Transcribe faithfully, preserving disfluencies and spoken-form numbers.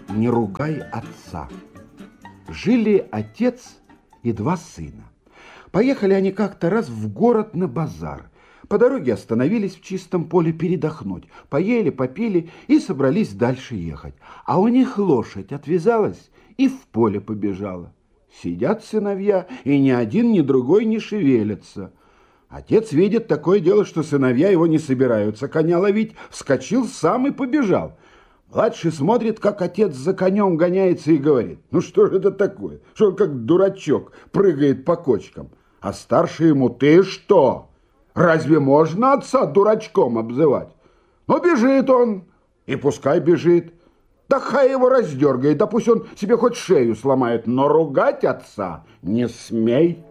Не ругай отца. Жили отец и два сына. Поехали они как-то раз в город на базар. По дороге остановились в чистом поле передохнуть. Поели, попили и собрались дальше ехать. А у них лошадь отвязалась и в поле побежала. Сидят сыновья, и ни один, ни другой не шевелятся. Отец видит такое дело, что сыновья его не собираются коня ловить, вскочил сам и побежал. Младший смотрит, как отец за конем гоняется, и говорит: ну что же это такое? Что он как дурачок прыгает по кочкам? А старший ему: ты что? Разве можно отца дурачком обзывать? Ну, бежит он, и пускай бежит. Да хай его раздергает, да пусть он себе хоть шею сломает, но ругать отца не смей.